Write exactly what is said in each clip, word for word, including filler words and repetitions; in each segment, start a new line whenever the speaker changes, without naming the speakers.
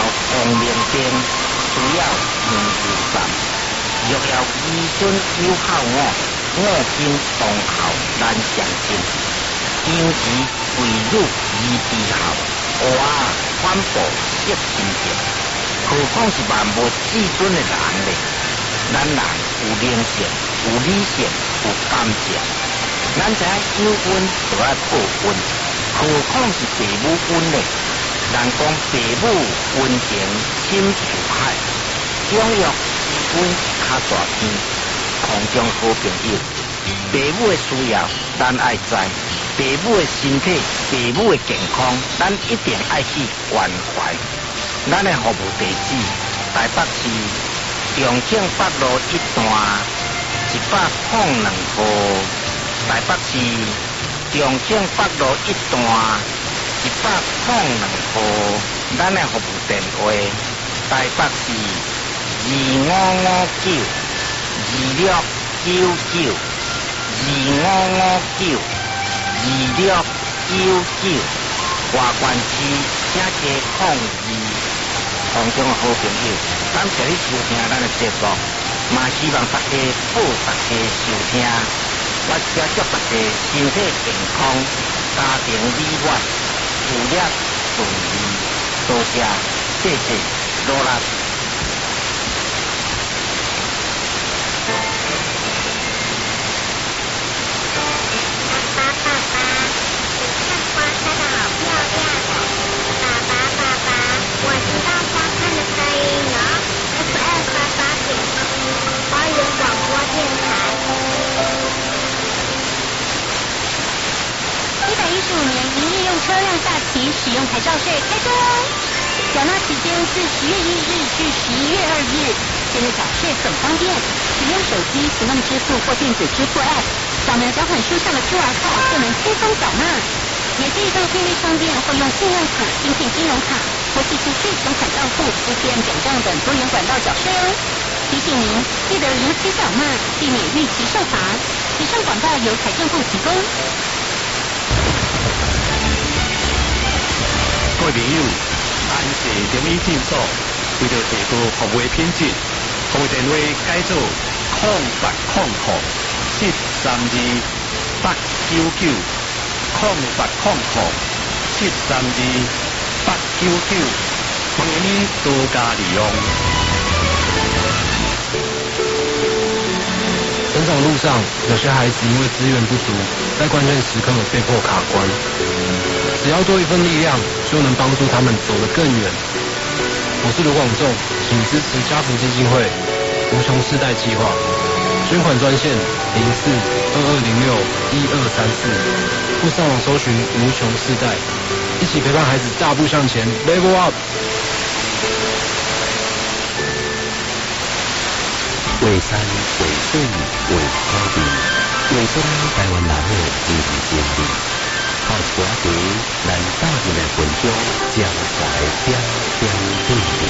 光明灯，需要研究站。若要医孙有孝我，我今当孝难相亲。因其为汝而治孝，哇，反哺惜亲情。何况是万物至尊的人呢？咱人有灵性，有理性，有感情。咱知影有恩就要报恩，何况是父母恩呢？人讲父母恩情深似海，养育之恩较大天。空中好朋友，父母的需要咱爱知，父母的身体、父母的健康，咱一定爱去关怀。咱的服务地址：台北市重庆北路一段一百零两号。台北市重庆北路一段一百零两号。咱的服务电话：台北市二五五九二六九九二五五九二六九九。华关区请加控二。空中的好朋友，感谢你收听咱的节目，嘛希望大家保大家收听，我也祝大家身体健康，家庭美满，事业顺利，多谢，谢谢，努力。
爸爸，爸爸，你看花开的好漂亮哦！爸爸，爸爸，我知道花看的声音哦 ，F M 八八点七，花园广播电台。一百一十五年营业用车辆下期使用牌照税开征，缴纳期间自十月一日至十一月二日。现在缴税很方便，使用手机行动支付或电子支付 App， 扫描缴款书上的 Q R code 就能轻松缴纳。也可以到便利商店或用信用卡、芯片金融卡或寄出税存款账户、A T M 转账等多元管道缴税哦。提醒您，记得如期缴纳，避免逾期受罚。以上广告由财政部提供。
各位朋友，安谢中医诊所为了提高服务的品质，服务电话改做空八空空七三二八九九。空八空空七三二八九九，欢迎你多加利用。
成长路上，有些孩子因为资源不足，在关键时刻被迫卡关。只要多一份力量，就能帮助他们走得更远。我是卢广仲，请支持家福基金会无穷世代计划，捐款专线零四二二零六一二三四。或上网搜寻无穷世代，一起陪伴孩子大步向前 ，Level Up。
画山画水画土地，画出台湾人的精神力。靠一寡茶，咱大人的分享，将来点点滴滴。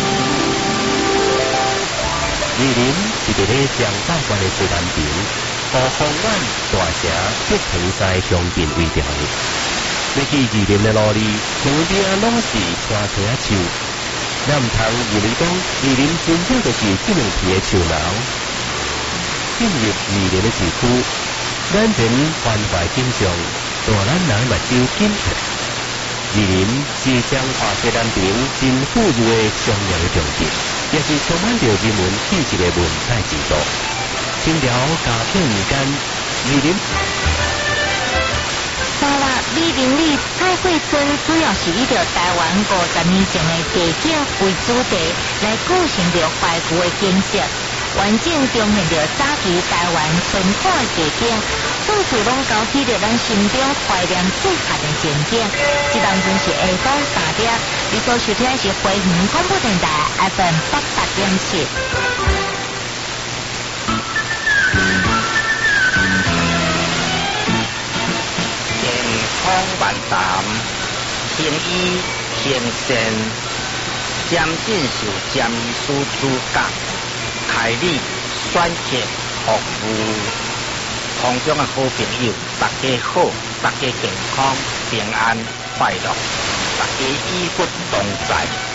二林是伫咧将大关的西南边。和方湾大城北平西乡镇为调，要去二林的路里，旁边拢是花车啊树，咱唔通以为讲二林真正就是这两片的树楼。进入二林的市区，眼前繁华景象，大咱人目睭紧闭。二林是彰化西南边真富裕的商业的重镇，也是充满着人文气质的文采之都。清朝嘉庆年间，二林
沙拉美林里彩绘村主要是以着台湾五十年前的地景为主题，来构成着怀古的景色，完整重现着早期台湾淳朴的地景，处处拢勾起着咱心中怀念最下的情景。这当阵是下晡三点，你所收听的是花莲广播电台 F M 八八点七。
康万达，行医行善，占诊受占医师主讲，开立选择服务。空中的好朋友，大家好，大家健康平安快乐，大家医福同在。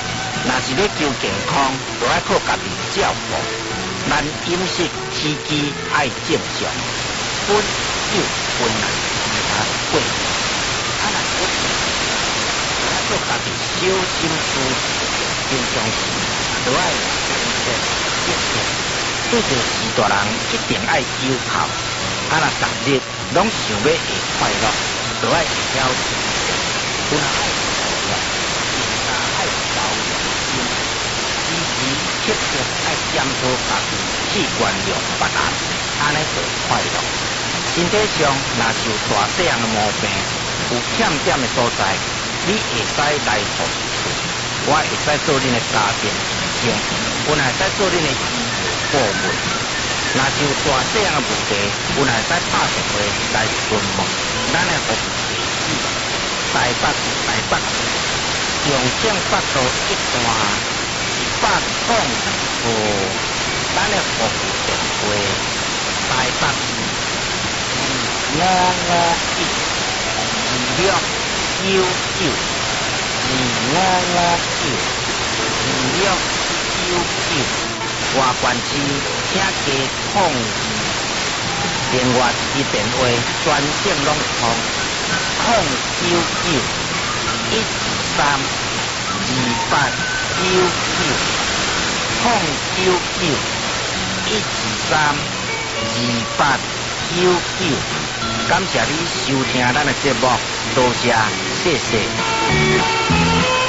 若是要求健康，就要靠家己照顾。咱饮食起居爱正常，本就本来其他过。啊，若是要要靠家己小心思平常时，就爱饮食正常。对着时大人一定爱要求，啊，若逐日拢想要会快乐，就爱会晓珍惜，有若爱快乐，更加爱包容心，时时刻刻爱检讨家己器官量别人，安尼就快乐。身体上若受大细样的毛病，有欠点的所在，你会使来服侍处，我会使做恁的家庭医生，我会使做恁的医顾问。若就大细样的问题，有来使拍电话来询问，咱的服务地址台北台北市中正北路一段一百零二号，咱的服务电话台北市五五一二六九九二五五九二六九九。外县市请加控另外一支电话专线拢通控九九一二三二八九九控九九一二三二八九九。感谢你收听咱的节目，多谢，谢谢。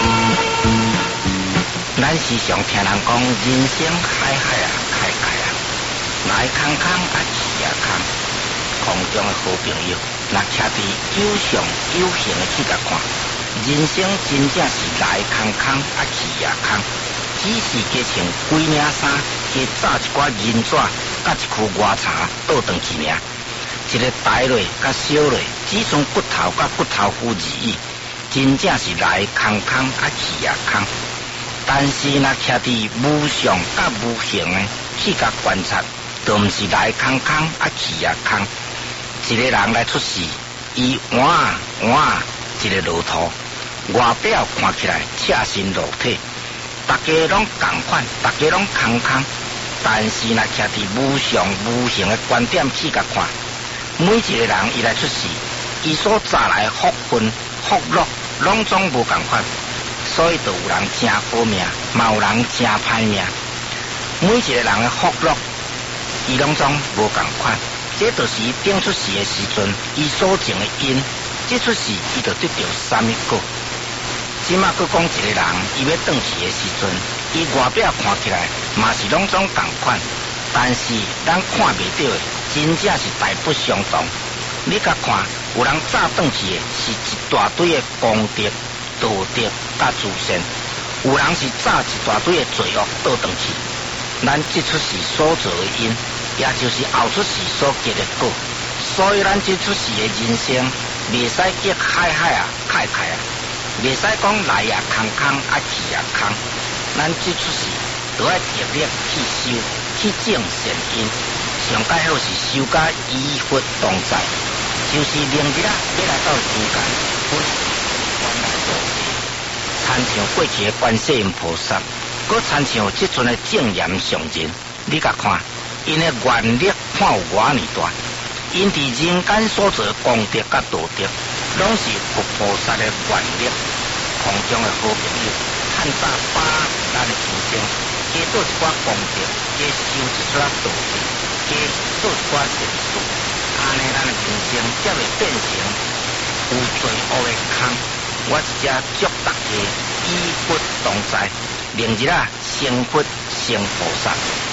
咱时常听人讲，人生海海啊，开开啊，来空空啊，去啊空。空中的好朋友，若徛伫有上有形的去甲看，人生真正是来空空啊，去啊空。只是加穿几领衫，加炸一寡银纸，甲一箍外茶倒转去尔。一个大类甲小类，只剩骨头甲骨头糊而已。真正是来空空啊，去啊空。但是若徛伫无常甲无形的去甲观察，就毋是来空空啊去啊空。一个人来出世，伊换啊换啊一个路途，外表看起来赤身裸体，大家拢共款，大家拢空空。但是若徛伫无常无形的观点去甲看，每一个人伊来出世，伊所载来福分福禄，拢总无共款。所以就有人真好命，嘛有人真歹命。每一个人的福禄，伊拢总无共款。这就是顶出世的时阵，伊所种的因。这出世伊就得到什么果？即马佫讲一个人，伊要转去的时阵，伊外表看起来嘛是拢总共款，但是咱看袂到的，真正是大不相同。你甲看，有人早转去的是一大堆的功德。道德甲自善，有人是炸一大堆的罪恶倒转去。咱这出世所做的因，也就是后出世所结的果。所以咱这出世的人生，袂使叫海海啊，开开啊，袂使讲来啊空空啊去啊空。咱这出世都要极力去修，去种善因。上解好是修甲依佛同在，就是明日啊要来到世间，本原来做。参像过去的观世音菩萨，佮参像即阵的正言上人，你甲看，因的愿力看有偌尼大，因伫人间所做的功德甲道德，拢是佛菩萨的愿力。空中的好朋友，趁早把咱的人生加做一寡功德，加修一撮道德，加做一寡善事，安尼咱的人生才会变成有罪恶的空。我一只祝大家依佛同在，明日啊成佛成菩萨。